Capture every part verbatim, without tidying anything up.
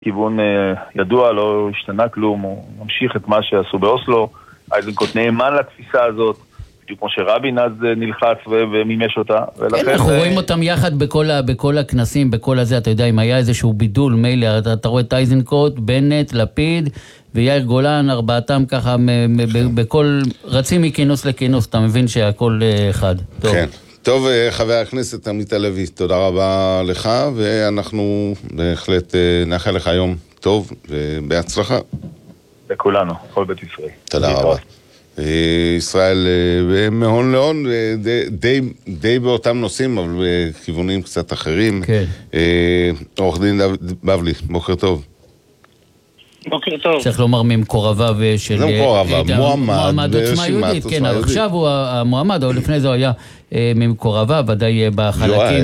כיוון ידוע, לא השתנה כלום, הוא ממשיך את מה שעשו באוסלו, איזנקוט נאמן לתפיסה הזאת, בדיוק כמו שרבין אז נלחץ ומימש אותה. אנחנו רואים אותם יחד בכל הכנסים, בכל הזה, אתה יודע, אם היה איזשהו בידול, מילא, אתה רואה את איזנקוט, בנט, לפיד ויאיר גולן, ארבעתם ככה, בכל, רצים מכינוס לכינוס, אתה מבין שהכל אחד. כן. טוב, חבר הכנסת עמית הלוי, תודה רבה לך, ואנחנו בהחלט נאחל לך יום טוב ובהצלחה. לכולנו, כל בית ישראל. תודה רבה. ישראל מהון להון, די, די, די באותם נושאים, אבל בכיוונים קצת אחרים. כן. עורך דין בבלי, בוקר טוב. בוקר טוב. צריך לומר ממקורביו של... זה מקורביו, מועמד ברשימת עוצמה יהודית. כן, עכשיו הוא המועמד, אבל לפני זה הוא היה ממקורביו, ודאי בחלקים.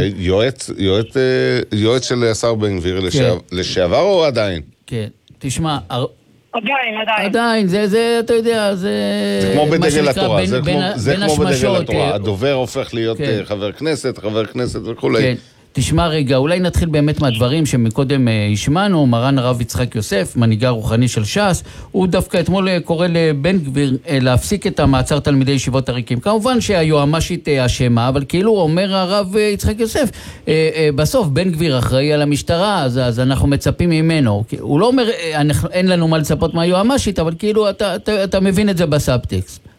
יועץ של השר בן גביר לשעבר או עדיין? כן, תשמע... עדיין, עדיין. עדיין, זה, זה, אתה יודע, זה... זה כמו בדגל התורה, זה כמו בדגל התורה. הדובר הופך להיות חבר כנסת, חבר כנסת וכו'. כן. תשמע רגע, אולי נתחיל באמת מהדברים שמקודם השמענו, מרן הרב יצחק יוסף, מנהיגה רוחני של ש"ס, הוא דווקא אתמול קורא לבן גביר להפסיק את המעצר תלמידי ישיבות הריקים. כמובן שהיועמ"שית אשמה, אבל כאילו אומר הרב יצחק יוסף, בסוף בן גביר אחראי על המשטרה, אז, אז אנחנו מצפים ממנו. הוא לא אומר, אין לנו מה לצפות מהיועמ"שית, אבל כאילו אתה, אתה, אתה מבין את זה בסאבטקסט.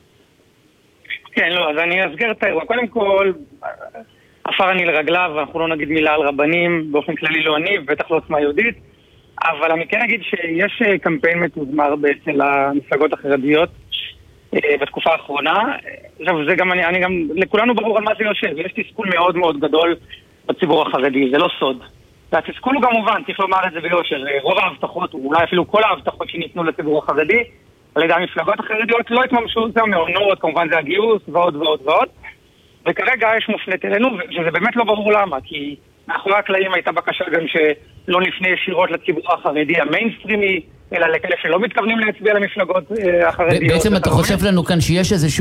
כן, לא, אז אני אסגר את האירוע. קודם כל... עפר אני לרגליו, ואנחנו לא נגיד מילה על רבנים, באופן כללי לא אני, ובטח לא עוצמה יהודית, אבל אני כן אגיד שיש קמפיין מתוזמר אצל המפלגות החרדיות בתקופה האחרונה. עכשיו, זה גם, אני, אני גם, לכולנו ברור על מה זה יושב, יש תסכול מאוד מאוד גדול בציבור החרדי, זה לא סוד. והתסכול הוא גם מובן, צריך לומר את זה ביושר, רוב ההבטחות, אולי אפילו כל ההבטחות שניתנו לציבור החרדי, על ידי המפלגות החרדיות לא התממשו, זה המעונות, כמובן זה הגיוס, ועוד ועוד ועוד. וכרגע יש מופנית אלינו, וזה באמת לא ברור למה, כי מאחורי הקלעים הייתה בקשה גם שלא נפנה ישירות לציבור החרדי המיינסטרימי, אלא לכאלה שלא מתכוונים להצביע למפלגות החרדיות. בעצם אתה חושף לנו כאן שיש איזושהי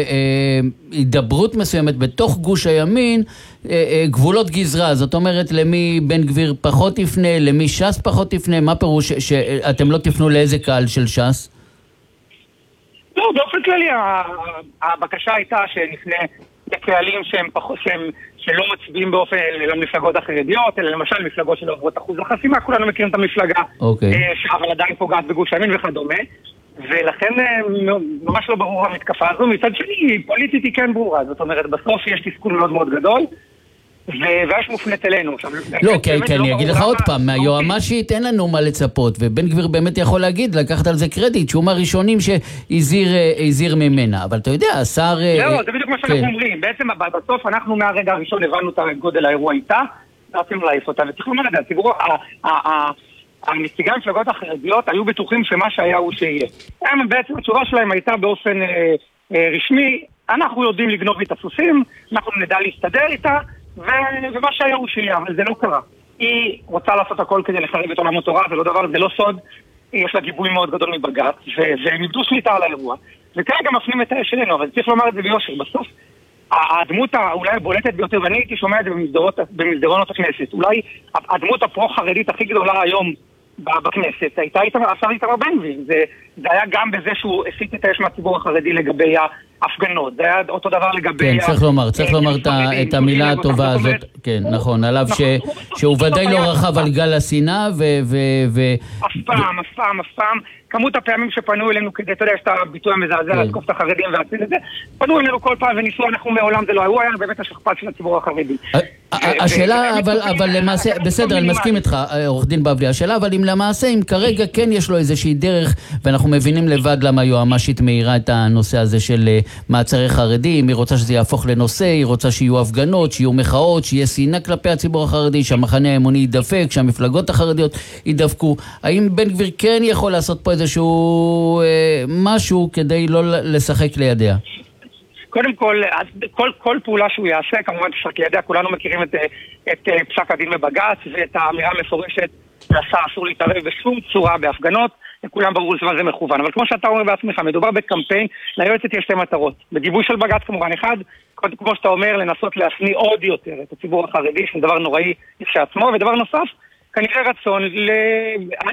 הידברות מסוימת בתוך גוש הימין, גבולות גזרה, זאת אומרת למי בן גביר פחות יפנה, למי ש"ס פחות יפנה, מה פירוש שאתם לא תפנו לאיזה קהל של ש"ס? לא, באופן כללי הבקשה הייתה שנפנה לקהלים שהם פחות, שהם, שלא מצביעים באופן למפלגות החרדיות, אלא למשל מפלגות שלא עוברות אחוז החסימה, כולנו מכירים את המפלגה, okay. אבל עדיין פוגעת בגוש הימין וכדומה, ולכן ממש לא ברור המתקפה הזו. מצד שני, פוליטית היא כן ברורה, זאת אומרת, בסוף יש תסכול מאוד מאוד גדול, ויש מופנית אלינו. לא, כי אני אגיד לך עוד פעם, מהיועמ"שית אין לנו מה לצפות, ובן גביר באמת יכול להגיד, לקחת על זה קרדיט, שהוא מהראשונים שהזהיר ממנה, אבל אתה יודע, השר... לא, זה בדיוק מה שאנחנו אומרים, בעצם בסוף אנחנו מהרגע הראשון הבנו את גודל האירוע איתה, רצינו להעיף אותה, וצריך לומר את זה, הציבור, הנציגי המפלגות החרדיות היו בטוחים שמה שהיה הוא שיהיה. הם בעצם התשובה שלהם הייתה באופן רשמי, אנחנו יודעים לגנוב את הסוסים, אנחנו נדע להסתדר איתה, ומה שהיה הוא שיהיה, אבל זה לא קרה. היא רוצה לעשות הכל כדי לחרב את עולם התורה, זה לא דבר, זה לא סוד, יש לה גיבוי מאוד גדול מבג"ץ, והם איבדו שליטה על האירוע. וכרגע מפנים את האש שלנו, אבל צריך לומר את זה ביושר. בסוף, הדמות אולי הבולטת ביותר, ואני הייתי שומע את זה במסדרונות הכנסת, אולי הדמות הפרו-חרדית הכי גדולה היום בכנסת, הייתה השר איתמר בן גביר. זה, זה היה גם בזה שהוא הסית את האש מהציבור החרדי לגבי ההפגנות. זה היה אותו דבר לגבי... כן, צריך לומר, צריך לומר את המילה הטובה הזאת. כן, נכון, עליו שהוא ודאי לא רחב על גל השנאה ו... אף פעם, אף פעם, אף פעם. כמות הפעמים שפנו אלינו כדי, אתה יודע, יש את הביטוי המזעזע, לתקוף את החרדים והציל את זה, פנו אלינו כל פעם וניסו, אנחנו מעולם זה לא, הוא היה באמת השכפ"ץ של הציבור החרדי. השאלה, אבל למעשה, בסדר, אני מסכים איתך, עורך דין בבלי, השאלה, אבל אם למעשה, אם כרגע כן יש לו איזושהי דרך, ואנחנו מבינים לבד למה היועמ"שית מאירה את הנושא הזה של מעצרי חרדים, היא רוצה שזה יהפוך לנושא, היא רוצה שיהיו הפגנות, שיהיו מחאות, שיהיה שנאה כלפי הציבור החרדי, שהמחנה האמוני ידפק, שהמפלגות החרדיות ידפקו. האם בן גביר כן יכול לעשות פה איזשהו אה, משהו כדי לא לשחק לידיה? קודם כל, כל, כל פעולה שהוא יעשה, כמובן תשחק לידיה, כולנו מכירים את, את פסק הדין בבג"ץ ואת האמירה המפורשת, שעשה אסור להתערב בשום צורה בהפגנות, לכולם ברור למה זה מכוון. אבל כמו שאתה אומר בעצמך, מדובר בקמפיין, ליועצת יש שתי מטרות. בגיבוי של בג"ץ כמובן אחד, כמו שאתה אומר, לנסות להפניא עוד יותר את הציבור החרדי, שזה דבר נוראי כשעצמו, ודבר נוסף, כנראה רצון ל...